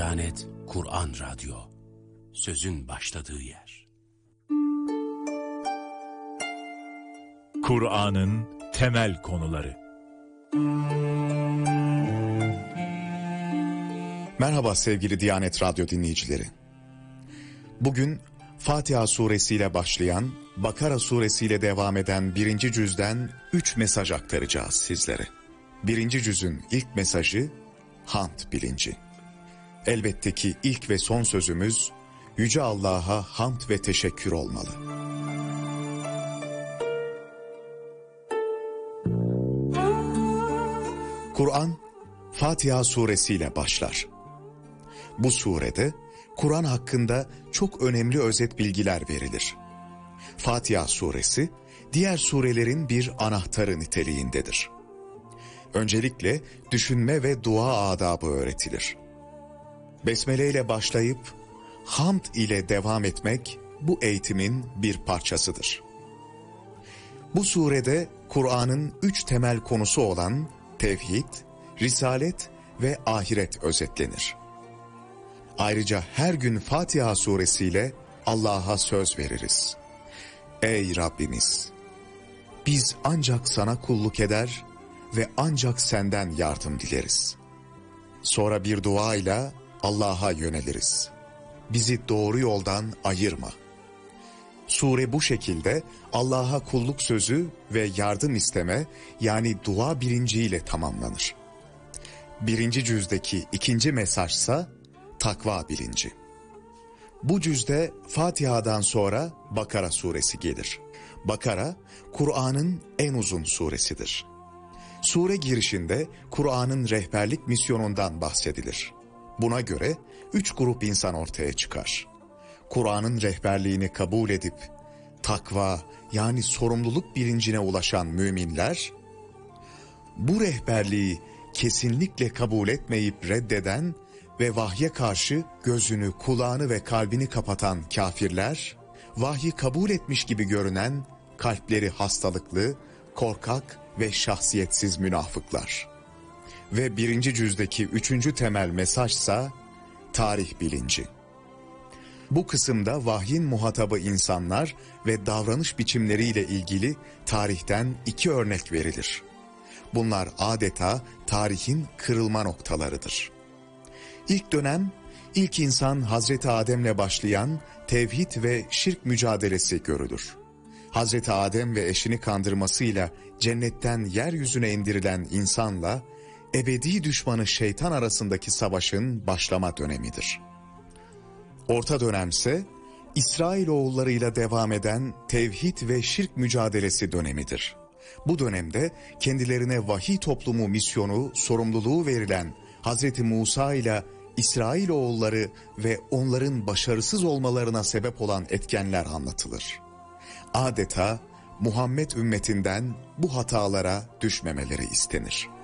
Diyanet Kur'an Radyo, sözün başladığı yer. Kur'an'ın temel konuları. Merhaba sevgili Diyanet Radyo dinleyicileri. Bugün Fatiha suresiyle başlayan, Bakara suresiyle devam eden 1. cüzden 3 mesaj aktaracağız sizlere. 1. cüzün ilk mesajı hamd bilinci. Elbette ki ilk ve son sözümüz Yüce Allah'a hamd ve teşekkür olmalı. Kur'an, Fatiha suresiyle başlar. Bu surede Kur'an hakkında çok önemli özet bilgiler verilir. Fatiha suresi, diğer surelerin bir anahtarı niteliğindedir. Öncelikle düşünme ve dua adabı öğretilir. Besmele ile başlayıp hamd ile devam etmek bu eğitimin bir parçasıdır. Bu surede Kur'an'ın 3 temel konusu olan tevhid, risalet ve ahiret özetlenir. Ayrıca her gün Fatiha suresiyle Allah'a söz veririz. Ey Rabbimiz! Biz ancak sana kulluk eder ve ancak senden yardım dileriz. Sonra bir duayla Allah'a yöneliriz. Bizi doğru yoldan ayırma. Sure bu şekilde Allah'a kulluk sözü ve yardım isteme, yani dua bilinciyle tamamlanır. 1. cüzdeki 2. mesajsa takva bilinci. Bu cüzde Fatiha'dan sonra Bakara suresi gelir. Bakara, Kur'an'ın en uzun suresidir. Sure girişinde Kur'an'ın rehberlik misyonundan bahsedilir. Buna göre 3 grup insan ortaya çıkar. Kur'an'ın rehberliğini kabul edip takva, yani sorumluluk bilincine ulaşan müminler, bu rehberliği kesinlikle kabul etmeyip reddeden ve vahye karşı gözünü, kulağını ve kalbini kapatan kafirler, vahyi kabul etmiş gibi görünen kalpleri hastalıklı, korkak ve şahsiyetsiz münafıklar. Ve 1. cüzdeki 3. temel mesajsa tarih bilinci. Bu kısımda vahyin muhatabı insanlar ve davranış biçimleriyle ilgili tarihten 2 örnek verilir. Bunlar adeta tarihin kırılma noktalarıdır. İlk dönem, ilk insan Hazreti Adem'le başlayan tevhid ve şirk mücadelesi görülür. Hazreti Adem ve eşini kandırmasıyla cennetten yeryüzüne indirilen insanla ebedi düşmanı şeytan arasındaki savaşın başlama dönemidir. Orta dönemse İsrailoğullarıyla devam eden tevhid ve şirk mücadelesi dönemidir. Bu dönemde kendilerine vahiy toplumu misyonu, sorumluluğu verilen Hazreti Musa ile İsrailoğulları ve onların başarısız olmalarına sebep olan etkenler anlatılır. Adeta Muhammed ümmetinden bu hatalara düşmemeleri istenir.